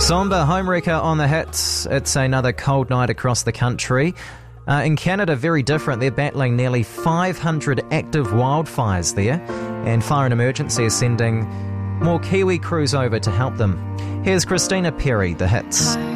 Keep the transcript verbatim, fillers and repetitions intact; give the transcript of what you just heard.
Somber homewrecker on the hits. It's another cold night across the country. Uh, in Canada, very different. They're battling nearly five hundred active wildfires there, and Fire and Emergency is sending more Kiwi crews over to help them. Here's Christina Perry, the hits.